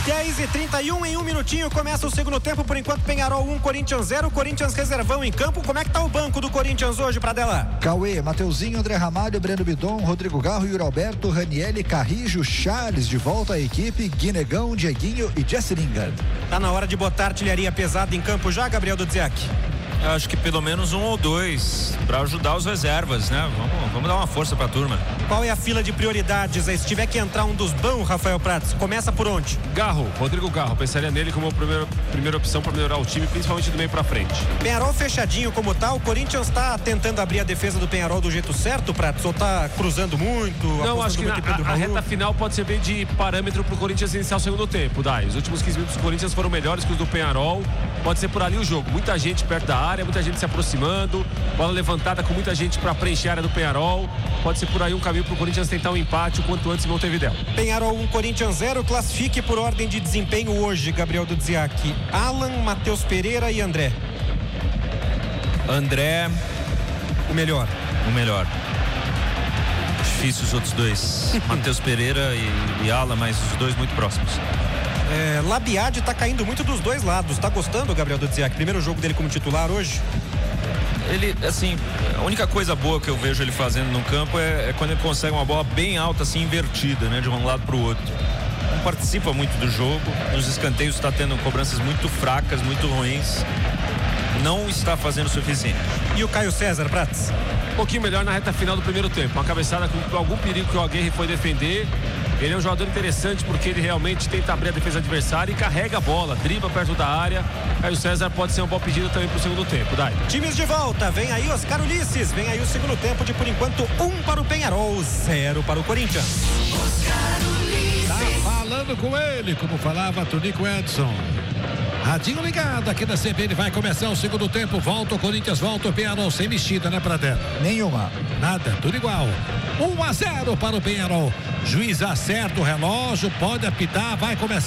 10h31, em um minutinho começa o segundo tempo. Por enquanto, Peñarol 1, Corinthians 0. Corinthians reservão em campo. Como é que tá o banco do Corinthians hoje, Pradella? Cauê, Mateuzinho, André Ramalho, Breno Bidon, Rodrigo Garro, Yuri Alberto, Ranielli, Carrijo, Charles de volta à equipe, Guinegão, Dieguinho e Jesse Lingard. Tá na hora de botar artilharia pesada em campo já, Gabriel Dudziak? Eu acho que pelo menos um ou dois para ajudar os reservas, né? Vamos dar uma força pra turma. Qual é a fila de prioridades aí? Se tiver que entrar um dos bons, Rafael Prats, começa por onde? Garro, Rodrigo Garro, pensaria nele como a primeira opção para melhorar o time, principalmente do meio pra frente. Peñarol fechadinho como tá, o Corinthians tá tentando abrir a defesa do Peñarol do jeito certo, Prats? Ou tá cruzando muito? Não, acho que a reta final pode ser bem de parâmetro pro Corinthians iniciar o segundo tempo, Dai. Os últimos 15 minutos do Corinthians foram melhores que os do Peñarol. Pode ser por ali o jogo. Muita gente perto da área, muita gente se aproximando, bola levantada com muita gente para preencher a área do Peñarol. Pode ser por aí um caminho pro Corinthians tentar um empate o quanto antes em Montevidéu. Peñarol 1, Corinthians 0. Classifique por ordem de desempenho hoje, Gabriel Dudziak. Alan, Matheus Pereira e André. André, o melhor. Difícil os outros dois. Matheus Pereira e Alan, mas os dois muito próximos. Labiade tá caindo muito dos dois lados. Tá gostando, Gabriel Dudziak? Primeiro jogo dele como titular hoje? Ele, assim, a única coisa boa que eu vejo ele fazendo no campo é quando ele consegue uma bola bem alta, assim, invertida, né? De um lado pro outro. Não participa muito do jogo. Nos escanteios está tendo cobranças muito fracas, muito ruins. Não está fazendo o suficiente. E o Caio César, Prats? Um pouquinho melhor na reta final do primeiro tempo. Uma cabeçada com algum perigo que o Aguirre foi defender. Ele é um jogador interessante porque ele realmente tenta abrir a defesa adversária e carrega a bola, dribla perto da área. Caio César pode ser um bom pedido também pro segundo tempo, Dai. Times de volta, vem aí Oscar Ulisses, vem aí o segundo tempo de, por enquanto, 1 para o Peñarol, 0 para o Corinthians. Tá falando com ele, como falava Tonico Edson. Radinho ligado aqui na CBN, vai começar o segundo tempo, volta o Corinthians, volta o Peñarol, sem mexida, né, Pradella? Nenhuma. Nada, tudo igual. 1-0 para o Peñarol. Juiz acerta o relógio, pode apitar, vai começar.